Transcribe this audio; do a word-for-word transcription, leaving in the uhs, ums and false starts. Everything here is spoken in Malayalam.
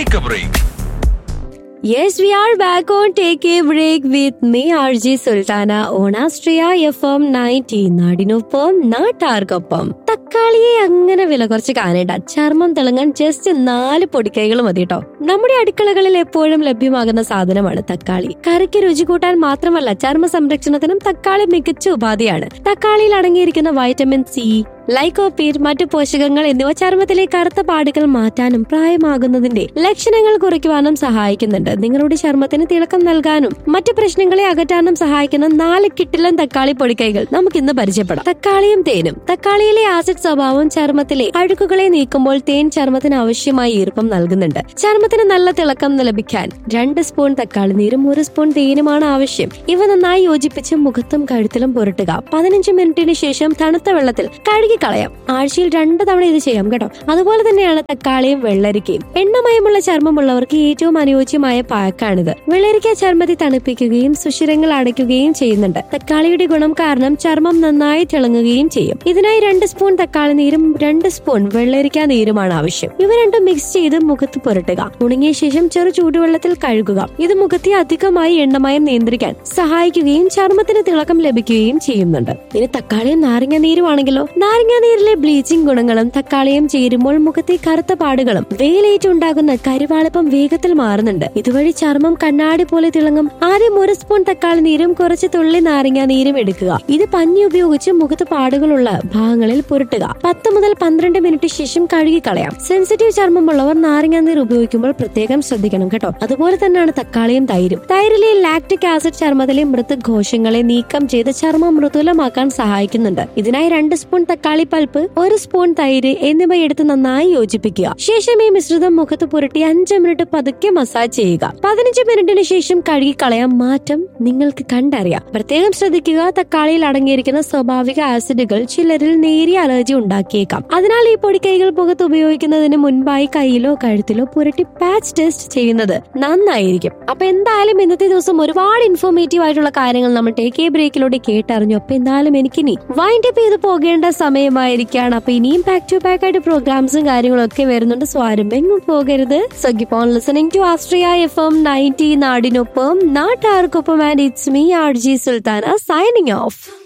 Take a break. Yes, we are back on Take a Break with me, R J Sultana, on Astria F M ninety. നാടിനൊപ്പം നാട്ടാർക്കൊപ്പം. തക്കാളിയെ അങ്ങനെ വില കുറച്ച് കാണേണ്ട, ചർമ്മം തിളങ്ങാൻ ജസ്റ്റ് നാല് പൊടിക്കൈകൾ മതി കേട്ടോ. നമ്മുടെ അടുക്കളകളിൽ എപ്പോഴും ലഭ്യമാകുന്ന സാധനമാണ് തക്കാളി. കറിക്ക് രുചി കൂട്ടാൻ മാത്രമല്ല, ചർമ്മ സംരക്ഷണത്തിനും തക്കാളി മികച്ച ഉപാധിയാണ്. തക്കാളിയിൽ അടങ്ങിയിരിക്കുന്ന വൈറ്റമിൻ സി, ലൈക്കോപീൻ, മറ്റു പോഷകങ്ങൾ എന്നിവ ചർമ്മത്തിലെ കറുത്ത പാടുകൾ മാറ്റാനും പ്രായമാകുന്നതിന്റെ ലക്ഷണങ്ങൾ കുറയ്ക്കുവാനും സഹായിക്കുന്നുണ്ട്. നിങ്ങളുടെ ചർമ്മത്തിന് തിളക്കം നൽകാനും മറ്റു പ്രശ്നങ്ങളെ അകറ്റാനും സഹായിക്കുന്ന നാല് കിട്ടിലൻ തക്കാളി പൊടിക്കൈകൾ നമുക്ക് ഇന്ന് പരിചയപ്പെടാം. തക്കാളിയും തേനും. തക്കാളിയിലെ ആസിഡ് സ്വഭാവം ചർമ്മത്തിലെ അഴുക്കുകളെ നീക്കുമ്പോൾ തേൻ ചർമ്മത്തിന് ആവശ്യമായ ഈർപ്പം നൽകുന്നുണ്ട്. ചർമ്മത്തിന് നല്ല തിളക്കം ലഭിക്കാൻ രണ്ട് സ്പൂൺ തക്കാളി നീരും ഒരു സ്പൂൺ തേനുമാണ് ആവശ്യം. ഇവ നന്നായി യോജിപ്പിച്ച് മുഖത്തും കഴുത്തിലും പുരട്ടുക. പതിനഞ്ച് മിനിറ്റിന് ശേഷം തണുത്ത വെള്ളത്തിൽ കഴുകി കളയാം. ആഴ്ചയിൽ രണ്ടു തവണ ഇത് ചെയ്യാം കേട്ടോ. അതുപോലെ തന്നെയാണ് തക്കാളിയും വെള്ളരിക്കയും. എണ്ണമയമുള്ള ചർമ്മമുള്ളവർക്ക് ഏറ്റവും അനുയോജ്യമായ പാക്കാണിത്. വെള്ളരിക്ക ചർമ്മത്തെ തണുപ്പിക്കുകയും സുഷിരങ്ങൾ അടയ്ക്കുകയും ചെയ്യുന്നുണ്ട്. തക്കാളിയുടെ ഗുണം കാരണം ചർമ്മം നന്നായി തിളങ്ങുകയും ചെയ്യും. ഇതിനായി രണ്ട് സ്പൂൺ തക്കാളി നീരും രണ്ട് സ്പൂൺ വെള്ളരിക്ക നീരുമാണ് ആവശ്യം. ഇവ രണ്ടും മിക്സ് ചെയ്ത് മുഖത്ത് പുരട്ടുക. ഉണങ്ങിയ ശേഷം ചെറു ചൂടുവെള്ളത്തിൽ കഴുകുക. ഇത് മുഖത്തെ അധികമായി എണ്ണമയം നിയന്ത്രിക്കാൻ സഹായിക്കുകയും ചർമ്മത്തിന് തിളക്കം ലഭിക്കുകയും ചെയ്യുന്നുണ്ട്. ഇനി തക്കാളിയും നാരങ്ങ നീരുമാണെങ്കിലോ, നാരങ്ങ നീരിലെ ബ്ലീച്ചിങ് ഗുണങ്ങളും തക്കാളിയും ചേരുമ്പോൾ മുഖത്തെ കറുത്ത പാടുകളും വെയിലേറ്റുണ്ടാകുന്ന കരിവാളിപ്പം വേഗത്തിൽ മാറുന്നുണ്ട്. ഇതുവഴി ചർമ്മം കണ്ണാടി പോലെ തിളങ്ങും. ആദ്യം ഒരു സ്പൂൺ തക്കാളി നീരും കുറച്ച് തുള്ളി നാരങ്ങ നീരും എടുക്കുക. ഇത് പഞ്ഞി ഉപയോഗിച്ച് മുഖത്ത് പാടുകളുള്ള ഭാഗങ്ങളിൽ പുരട്ടുക. പത്ത് മുതൽ പന്ത്രണ്ട് മിനിറ്റ് ശേഷം കഴുകി കളയാം. സെൻസിറ്റീവ് ചർമ്മമുള്ളവർ നാരങ്ങ നീർ ഉപയോഗിക്കുമ്പോൾ പ്രത്യേകം ശ്രദ്ധിക്കണം കേട്ടോ. അതുപോലെ തന്നെയാണ് തക്കാളിയും തൈരും. തൈരിലെ ലാക്റ്റിക് ആസിഡ് ചർമ്മത്തിലെ മൃദുഘോഷങ്ങളെ നീക്കം ചെയ്ത് ചർമ്മം മൃദുലമാക്കാൻ സഹായിക്കുന്നുണ്ട്. ഇതിനായി രണ്ട് സ്പൂൺ തക്കാളി പൾപ്പ്, ഒരു സ്പൂൺ തൈര് എന്നിവ എടുത്ത് നന്നായി യോജിപ്പിക്കുക. ശേഷം ഈ മിശ്രിതം മുഖത്ത് പുരട്ടി അഞ്ച് മിനിറ്റ് പതുക്കെ മസാജ് ചെയ്യുക. പതിനഞ്ച് മിനിറ്റിന് ശേഷം കഴുകി കളയാം. മാറ്റം നിങ്ങൾക്ക് കണ്ടറിയാം. പ്രത്യേകം ശ്രദ്ധിക്കുക, തക്കാളിയിൽ അടങ്ങിയിരിക്കുന്ന സ്വാഭാവിക ആസിഡുകൾ ചിലരിൽ നേരിയ അലർജി ഉണ്ടാക്കിയേക്കാം. അതിനാൽ ഈ പൊടിക്കൈകൾ മുഖത്ത് ഉപയോഗിക്കുന്നതിന് മുൻപായി കയ്യിലോ കഴുത്തിലോ പുരട്ടി പാച്ച് ടെസ്റ്റ് ചെയ്യുന്നത് നന്നായിരിക്കും. അപ്പൊ എന്തായാലും ഇന്നത്തെ ദിവസം ഒരുപാട് ഇൻഫോർമേറ്റീവ് ആയിട്ടുള്ള കാര്യങ്ങൾ നമ്മൾ ടേക്ക് എ ബ്രേക്കിലൂടെ കേട്ടറിഞ്ഞു. അപ്പൊ എന്തായാലും എനിക്കിനി വൈൻഡ് അപ്പ് ചെയ്ത് പോകേണ്ട സമയമായിരിക്കാണ്. അപ്പൊ ഇനിയും പാക്ക് ടു പാക്ക് ആയിട്ട് പ്രോഗ്രാംസും കാര്യങ്ങളും ഒക്കെ വരുന്നുണ്ട്. സോ ആരും എങ്ങും പോകരുത്. So keep on listening to Austria F M ninety. നാടിനൊപ്പം നാട്ടാർക്കൊപ്പം. And it's me, R G Sultana, signing off.